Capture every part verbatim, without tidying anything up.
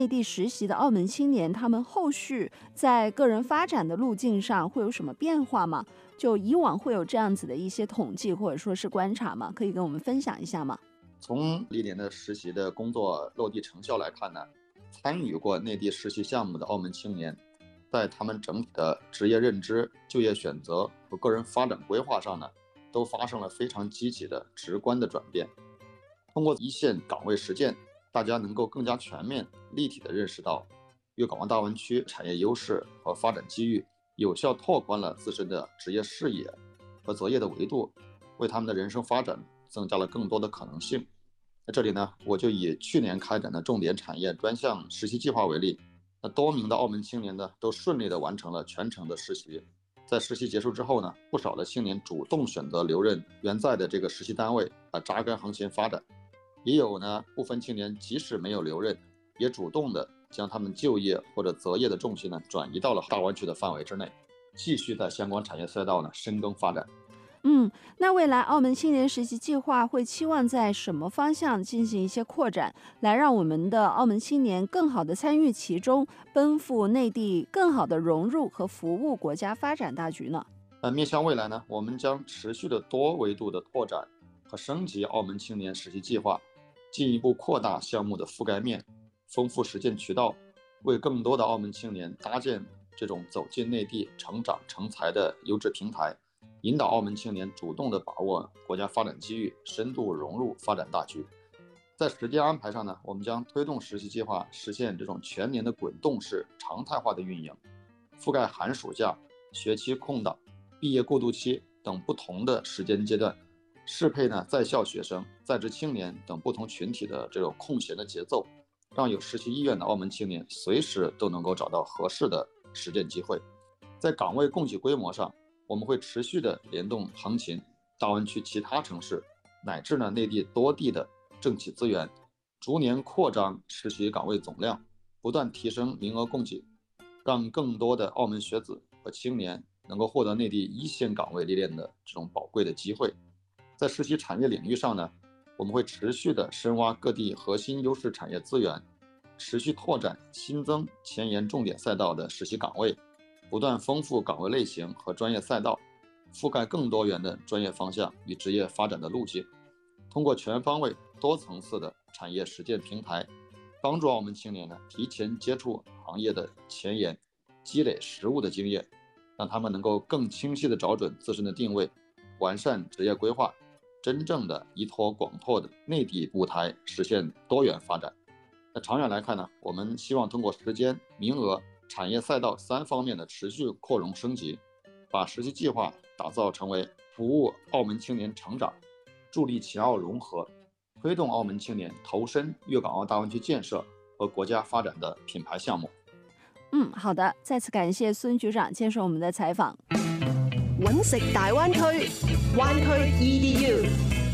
内地实习的澳门青年，他们后续在个人发展的路径上会有什么变化吗？就以往会有这样子的一些统计或者说是观察吗？可以跟我们分享一下吗？ 从历年的实习的工作落地成效来看呢，参与过内地实习项目的澳门青年，在他们整体的职业认知、就业选择和个人发展规划上呢，都发生了非常积极的、直观的转变。通过一线岗位实践，大家能够更加全面、立体地认识到粤港澳大湾区产业优势和发展机遇，有效拓宽了自身的职业视野和择业的维度，为他们的人生发展增加了更多的可能性。在这里呢，我就以去年开展的重点产业专项实习计划为例，那多名的澳门青年呢，都顺利地完成了全程的实习。在实习结束之后呢，不少的青年主动选择留任原在的这个实习单位啊，扎根行前发展。也有呢部分青年即使没有留任，也主动的将他们就业或者择业的重心呢转移到了大湾区的范围之内，继续在相关产业赛道呢深耕发展。 嗯，那未来澳门青年实习计划会期望在什么方向进行一些扩展，来让我们的澳门青年更好的参与其中，奔赴内地，更好的融入和服务国家发展大局呢？ 呃，面向未来呢，我们将持续的多维度的拓展和升级澳门青年实习计划，进一步扩大项目的覆盖面，丰富实践渠道，为更多的澳门青年搭建这种走进内地成长成才的优质平台，引导澳门青年主动地把握国家发展机遇，深度融入发展大局。在时间安排上呢，我们将推动实习计划实现这种全年的滚动式常态化的运营，覆盖寒暑假、学期空档、毕业过渡期等不同的时间阶段，适配呢在校学生、在职青年等不同群体的这种空闲的节奏，让有实习意愿的澳门青年随时都能够找到合适的实践机会。在岗位供给规模上，我们会持续的联动横琴、大湾区其他城市，乃至呢内地多地的政企资源，逐年扩张实习岗位总量，不断提升名额供给，让更多的澳门学子和青年能够获得内地一线岗位历练的这种宝贵的机会。在实习产业领域上呢，我们会持续的深挖各地核心优势产业资源，持续拓展新增前沿重点赛道的实习岗位，不断丰富岗位类型和专业赛道，覆盖更多元的专业方向与职业发展的路径。通过全方位多层次的产业实践平台，帮助澳门青年呢提前接触行业的前沿，积累实务的经验，让他们能够更清晰地找准自身的定位，完善职业规划，真正的依托广拓的内地舞台实现多元发展。那长远来看呢，我们希望通过时间、名额、产业赛道三方面的持续扩容升级，把实习计划打造成为服务澳门青年成长、助力秦澳融合、推动澳门青年投身粤港澳大湾区建设和国家发展的品牌项目。 嗯，好的，再次感謝孫局長接受我們的採訪。 揾食大灣區，灣區 E D U。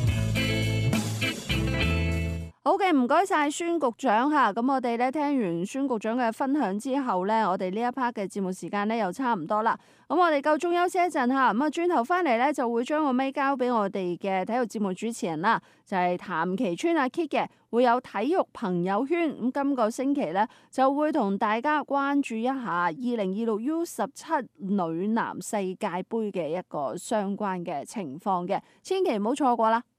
好嘅，唔該晒孫局長嚇。咁我哋咧聽完孫局長嘅分享之後咧，我哋呢一 part 嘅節目時間咧又差唔多啦。咁我哋夠鐘休息一陣嚇。咁啊，轉頭翻嚟咧就會將個咪交俾我哋嘅體育節目主持人啦，就係譚其川阿 Kit 嘅，會有體育朋友圈。咁今個星期咧就會同大家關注一下二零二六 U 十七女籃世界盃嘅一個相關嘅情況嘅，千祈唔好錯過啦。